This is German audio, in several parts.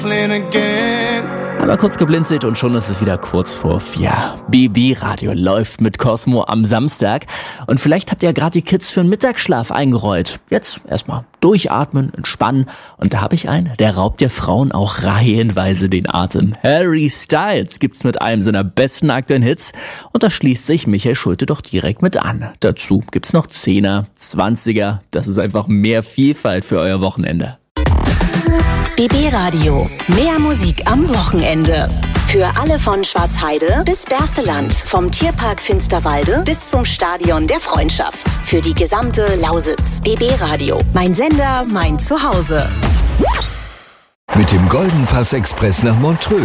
Einmal kurz geblinzelt und schon ist es wieder kurz vor 4. BB Radio läuft mit Cosmo am Samstag. Und vielleicht habt ihr ja gerade die Kids für einen Mittagsschlaf eingerollt. Jetzt erstmal durchatmen, entspannen. Und da habe ich einen, der raubt ja Frauen auch reihenweise den Atem. Harry Styles gibt's mit einem seiner besten aktuellen Hits. Und da schließt sich Michael Schulte doch direkt mit an. Dazu gibt's noch 10er, 20er. Das ist einfach mehr Vielfalt für euer Wochenende. BB Radio. Mehr Musik am Wochenende. Für alle von Schwarzheide bis Bersteland. Vom Tierpark Finsterwalde bis zum Stadion der Freundschaft. Für die gesamte Lausitz. BB Radio. Mein Sender, mein Zuhause. Mit dem Golden Pass Express nach Montreux.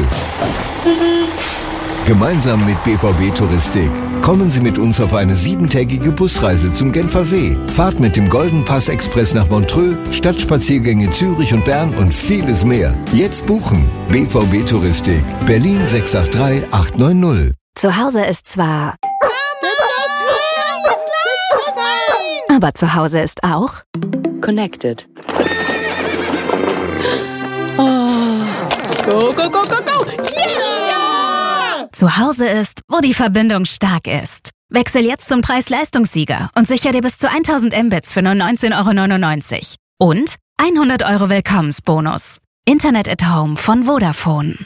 Gemeinsam mit BVB Touristik kommen Sie mit uns auf eine 7-tägige Busreise zum Genfersee. Fahrt mit dem Golden Pass Express nach Montreux, Stadtspaziergänge Zürich und Bern und vieles mehr. Jetzt buchen. BVB Touristik. Berlin 683 890. Zu Hause ist zwar... aber zu Hause ist auch... Connected. Oh. Go, go, go, go, go! Yeah! Zu Hause ist, wo die Verbindung stark ist. Wechsel jetzt zum Preis-Leistungssieger und sicher dir bis zu 1000 Mbits für nur 19,99 € und 100 € Willkommensbonus. Internet at Home von Vodafone.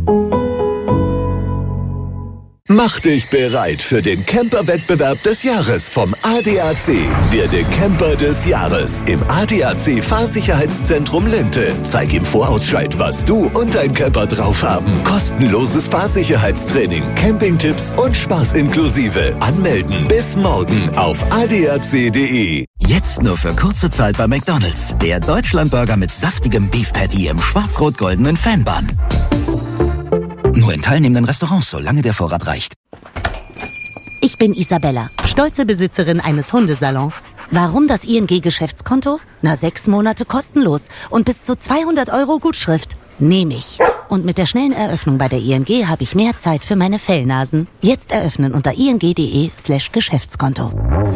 Mach dich bereit für den Camper-Wettbewerb des Jahres vom ADAC. Werde Camper des Jahres im ADAC Fahrsicherheitszentrum Linte. Zeig im Vorausscheid, was du und dein Camper drauf haben. Kostenloses Fahrsicherheitstraining, Campingtipps und Spaß inklusive. Anmelden bis morgen auf adac.de. Jetzt nur für kurze Zeit bei McDonald's. Der Deutschlandburger mit saftigem Beef Patty im schwarz-rot-goldenen Fanbun. Nur in teilnehmenden Restaurants, solange der Vorrat reicht. Ich bin Isabella, stolze Besitzerin eines Hundesalons. Warum das ING-Geschäftskonto? 6 Monate kostenlos und bis zu 200 € Gutschrift. Nehme ich. Und mit der schnellen Eröffnung bei der ING habe ich mehr Zeit für meine Fellnasen. Jetzt eröffnen unter ing.de/Geschäftskonto.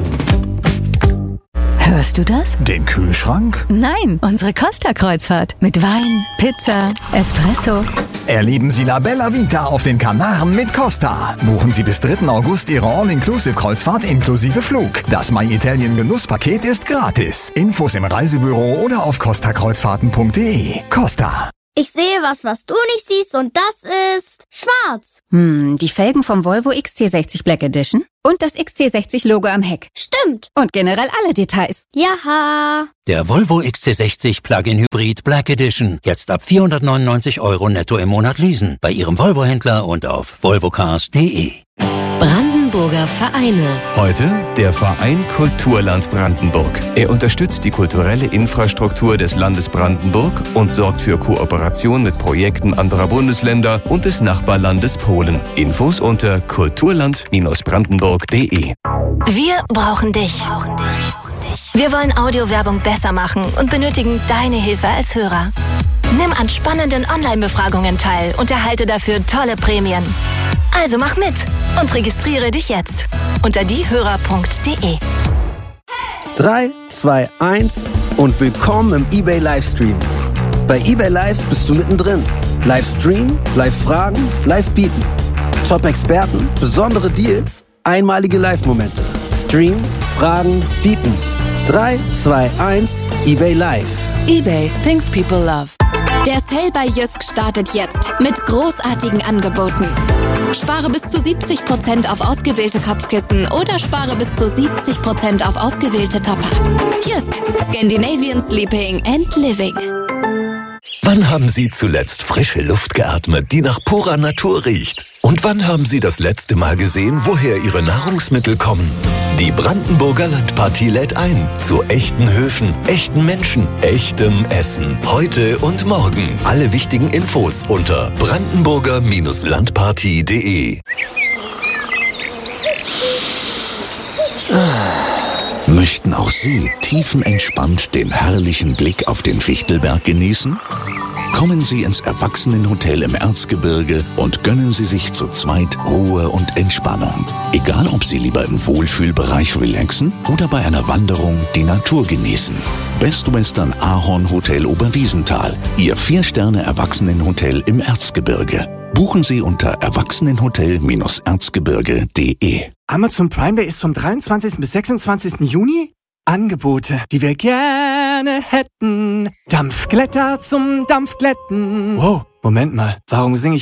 Hörst du das? Den Kühlschrank? Nein, unsere Costa-Kreuzfahrt. Mit Wein, Pizza, Espresso. Erleben Sie La Bella Vita auf den Kanaren mit Costa. Buchen Sie bis 3. August Ihre All-Inclusive-Kreuzfahrt inklusive Flug. Das My Italien Genusspaket ist gratis. Infos im Reisebüro oder auf costakreuzfahrten.de. Costa. Ich sehe was du nicht siehst und das ist schwarz. Die Felgen vom Volvo XC60 Black Edition und das XC60-Logo am Heck. Stimmt. Und generell alle Details. Jaha. Der Volvo XC60 Plug-in Hybrid Black Edition. Jetzt ab 499 € netto im Monat leasen. Bei Ihrem Volvo-Händler und auf volvocars.de. Brandenburger Vereine. Heute der Verein Kulturland Brandenburg. Er unterstützt die kulturelle Infrastruktur des Landes Brandenburg und sorgt für Kooperation mit Projekten anderer Bundesländer und des Nachbarlandes Polen. Infos unter kulturland-brandenburg.de. Wir brauchen dich. Wir wollen Audiowerbung besser machen und benötigen deine Hilfe als Hörer. Nimm an spannenden Online-Befragungen teil und erhalte dafür tolle Prämien. Also mach mit und registriere dich jetzt unter diehörer.de. 3, 2, 1 und willkommen im eBay Livestream. Bei eBay Live bist du mittendrin. Livestream, Live-Fragen, Live-Bieten. Top-Experten, besondere Deals, einmalige Live-Momente. Stream, Fragen, Bieten. 3, 2, 1, eBay Live. eBay, things people love. Der Sale bei Jysk startet jetzt mit großartigen Angeboten. Spare bis zu 70% auf ausgewählte Kopfkissen oder spare bis zu 70% auf ausgewählte Topper. Jysk, Scandinavian Sleeping and Living. Wann haben Sie zuletzt frische Luft geatmet, die nach purer Natur riecht? Und wann haben Sie das letzte Mal gesehen, woher Ihre Nahrungsmittel kommen? Die Brandenburger Landpartie lädt ein zu echten Höfen, echten Menschen, echtem Essen. Heute und morgen. Alle wichtigen Infos unter brandenburger-landpartie.de. Möchten auch Sie tiefenentspannt den herrlichen Blick auf den Fichtelberg genießen? Kommen Sie ins Erwachsenenhotel im Erzgebirge und gönnen Sie sich zu zweit Ruhe und Entspannung. Egal, ob Sie lieber im Wohlfühlbereich relaxen oder bei einer Wanderung die Natur genießen. Best Western Ahorn Hotel Oberwiesenthal. Ihr 4-Sterne-Erwachsenenhotel im Erzgebirge. Buchen Sie unter erwachsenenhotel-erzgebirge.de. Amazon Prime Day ist vom 23. bis 26. Juni. Angebote, die wir gerne hätten. Dampfglätter zum Dampfglätten. Wow, Moment mal, warum singe ich